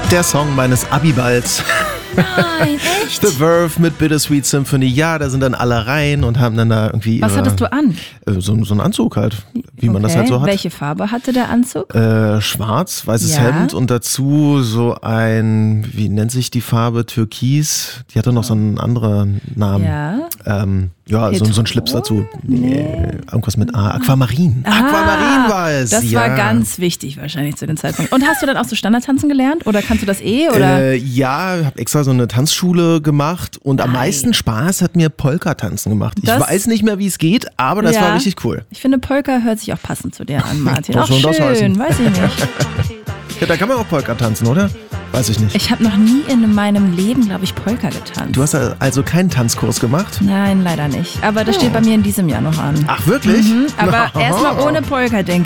Der Song meines Abiballs. Nein, echt? The Verve mit Bittersweet Symphony. Ja, da sind dann alle rein und haben dann da irgendwie Was hattest du an? So einen Anzug halt, wie man das halt so hat. Welche Farbe hatte der Anzug? Schwarz, weißes Hemd und dazu so ein, wie nennt sich die Farbe, Türkis. Die hatte noch so einen anderen Namen. Ja. So ein Schlips dazu. Nee. Irgendwas mit A. Aquamarin. Aquamarin war es. Das war ganz wichtig wahrscheinlich zu dem Zeitpunkt. Und hast du dann auch so Standardtanzen gelernt? Oder kannst du das oder? Ja, habe extra so eine Tanzschule gemacht und am meisten Spaß hat mir Polka-Tanzen gemacht. Ich weiß nicht mehr, wie es geht, aber das war richtig cool. Ich finde, Polka hört sich auch passend zu dir an, Martin. Was soll das heißen? Weiß ich nicht. Ja, da kann man auch Polka tanzen, oder? Weiß ich nicht. Ich habe noch nie in meinem Leben, glaube ich, Polka getanzt. Du hast also keinen Tanzkurs gemacht? Nein, leider nicht. Aber das steht bei mir in diesem Jahr noch an. Ach, wirklich? Aber erstmal ohne Polka, denke ich.